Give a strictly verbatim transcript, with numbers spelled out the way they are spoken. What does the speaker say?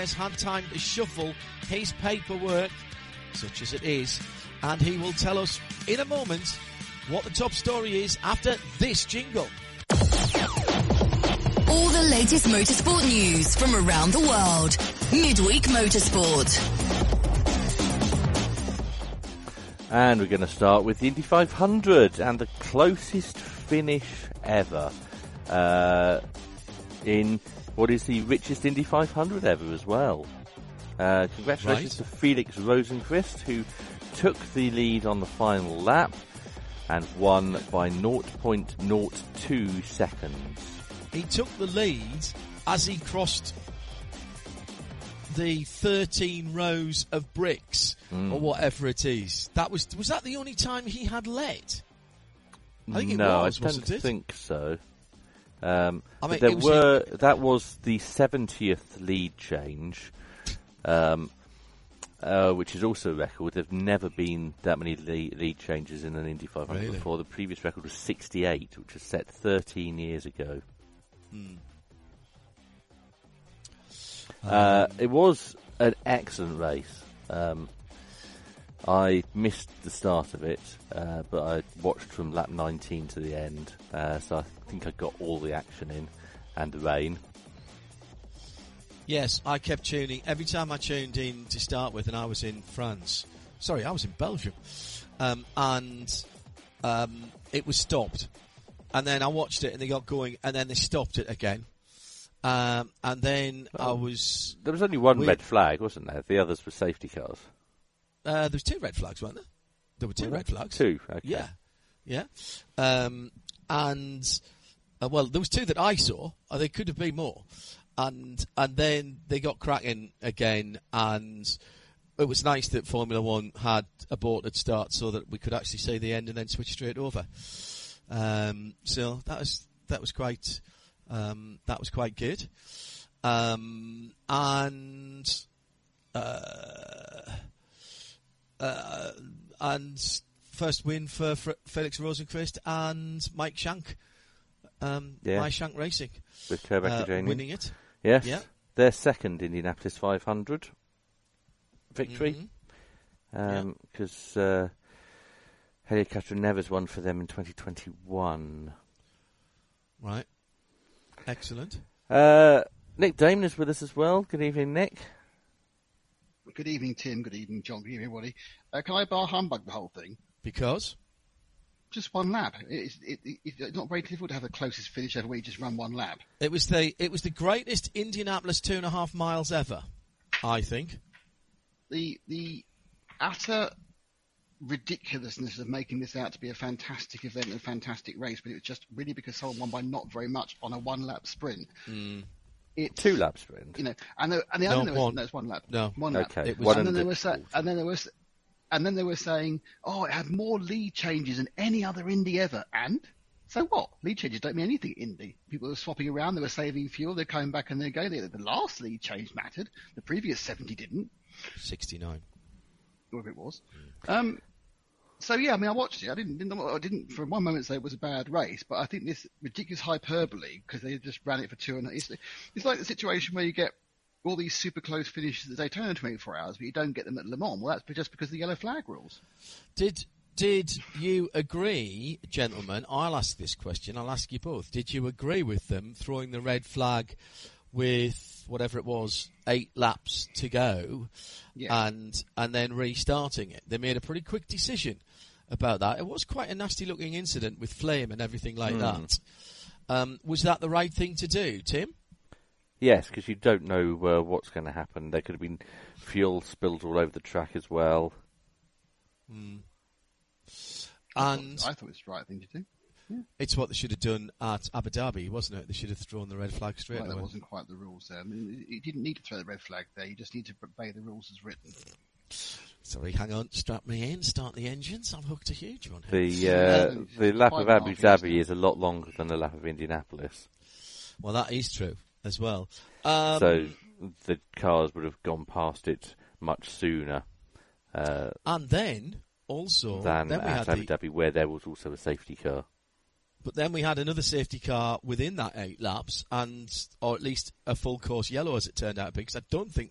has had time to shuffle his paperwork, such as it is, and he will tell us in a moment what the top story is after this jingle. All the latest motorsport news from around the world. Midweek Motorsport. And we're going to start with the Indy five hundred and the closest finish ever uh, in what is the richest Indy five hundred ever as well. Uh, congratulations right. to Felix Rosenqvist, who took the lead on the final lap and won by zero point zero two seconds. He took the lead as he crossed the thirteen rows of bricks mm. or whatever it is. That was was that the only time he had led? I think it no, was. I don't wasn't it? think so. Um, I mean, there was were in... that was the seventieth lead change, um, uh, which is also a record. There've never been that many lead, lead changes in an Indy five hundred really? before. The previous record was sixty-eight, which was set thirteen years ago. Hmm. Uh, it was an excellent race. Um, I missed the start of it, uh, but I watched from lap nineteen to the end, uh, so I think I got all the action in, and the rain. Yes, I kept tuning. Every time I tuned in to start with, and I was in France. Sorry, I was in Belgium. Um, and um, it was stopped. And then I watched it, and they got going, and then they stopped it again. Um, and then well, I was... There was only one we, red flag, wasn't there? The others were safety cars. Uh, there was two red flags, weren't there? There were two were red there? flags. Two, okay. Yeah, yeah. Um, and, uh, well, there was two that I saw. Uh, there could have been more. And and then they got cracking again, and it was nice that Formula One had aborted start so that we could actually see the end and then switch straight over. Um, so that was that was quite um, that was quite good, um, and uh, uh, and first win for, for Felix Rosenqvist and Mike Shank, um, yeah. Mike Shank Racing, with Kerbeck uh, winning it. Yes, yeah. Their second Indianapolis five hundred victory, because. Mm-hmm. Um, yeah. uh, Helio Castroneves won for them in twenty twenty-one. Right. Excellent. Uh, Nick Damon is with us as well. Good evening, Nick. Good evening, Tim. Good evening, John. Good evening, everybody. Uh, can I bar humbug the whole thing? Because? Just one lap. It's, it, it, it's not very difficult to have the closest finish ever where you just run one lap. It was the it was the greatest Indianapolis two and a half miles ever, I think. The the utter ridiculousness of making this out to be a fantastic event and a fantastic race, but it was just really because someone won by not very much on a one-lap sprint. Mm. It's, Two lap sprint, you know, and the, and the no, other one. no, it's one lap. No, one lap. Okay. It was, one and then and they were sa- and then there was, and then they were saying, oh, it had more lead changes than any other Indy ever. And so what? Lead changes don't mean anything. Indy people were swapping around. They were saving fuel. They're coming back and they're going. The last lead change mattered. The previous seventy didn't. sixty-nine. Whatever it was. Um. So yeah, I mean, I watched it. I didn't, didn't, I didn't for one moment say it was a bad race, but I think this ridiculous hyperbole because they just ran it for two and it's, it's like the situation where you get all these super close finishes at Daytona in twenty-four hours, but you don't get them at Le Mans. Well, that's just because of the yellow flag rules. Did did you agree, gentlemen? I'll ask this question. I'll ask you both. Did you agree with them throwing the red flag with whatever it was, eight laps to go, yeah. and and then restarting it? They made a pretty quick decision about that. It was quite a nasty-looking incident with flame and everything like mm. that. Um, was that the right thing to do, Tim? Yes, because you don't know uh, what's going to happen. There could have been fuel spilled all over the track as well. Mm. I And thought, I thought it was the right thing to do. Yeah. It's what they should have done at Abu Dhabi, wasn't it? They should have thrown the red flag straight well, away. That wasn't quite the rules there. I mean, you didn't need to throw the red flag there. You just need to obey the rules as written. Sorry, hang on. Strap me in. Start the engines. I've hooked a huge one. The uh, the lap of Abu Dhabi is a lot longer than the lap of Indianapolis. Well, that is true as well. Um, so the cars would have gone past it much sooner. Uh, and then also than then we at had Abu the, Dhabi, where there was also a safety car. But then we had another safety car within that eight laps, and or at least a full course yellow, as it turned out to be, because I don't think